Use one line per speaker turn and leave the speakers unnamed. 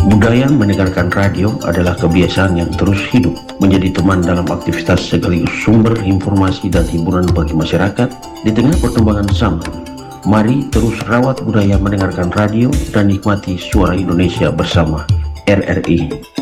Budaya mendengarkan radio adalah kebiasaan yang terus hidup, menjadi teman dalam aktivitas sekaligus sumber informasi dan hiburan bagi masyarakat di tengah perkembangan zaman. Mari terus rawat budaya mendengarkan radio dan nikmati suara Indonesia bersama RRI.